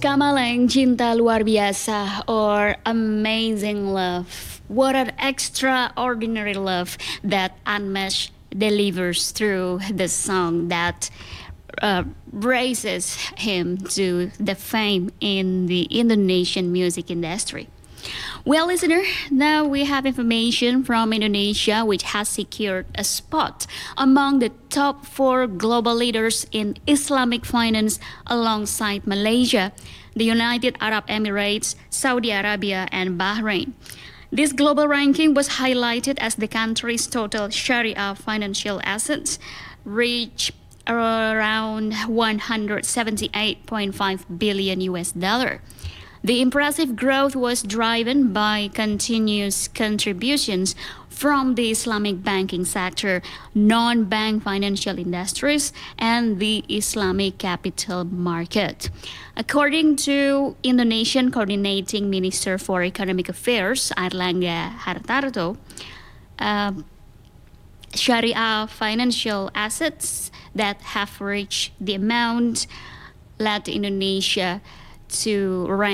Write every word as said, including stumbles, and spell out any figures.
Kamaleng Cinta Luar Biasa or Amazing Love. What an extraordinary love that Unmatched delivers through the song that uh, raises him to the fame in the Indonesian music industry. Well, listener, now we have information from Indonesia, which has secured a spot among the top four global leaders in Islamic finance alongside Malaysia, the United Arab Emirates, Saudi Arabia, and Bahrain. This global ranking was highlighted as the country's total Sharia financial assets reached around one hundred seventy-eight point five billion U S dollar. The impressive growth was driven by continuous contributions from the Islamic banking sector, non-bank financial industries, and the Islamic capital market. According to Indonesian Coordinating Minister for Economic Affairs, Airlangga Hartarto, uh, Sharia financial assets that have reached the amount led Indonesia to rank